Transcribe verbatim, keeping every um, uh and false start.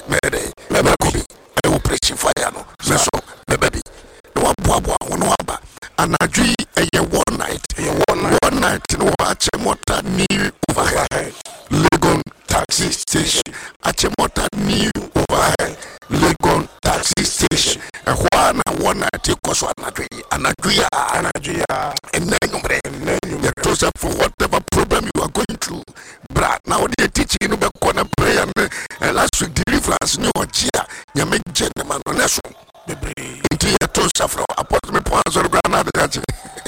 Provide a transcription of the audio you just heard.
Mede, Mebakobi, I will preach fire. No, so, baby, no one boa, one wamba, and I dream a one night, a one night, one night, no watch a motor new overhead. Legon taxi station, at a motor new overhead. Legon taxi station, and one one night, you cost one agree, and agree, and agree, and then you bring you toss up for whatever problem you are going through. Brad, now they're teaching you about corner prayer and last week deliverance, no cheer, you make gentleman on this one. Into your toss up from approximate points of Granada.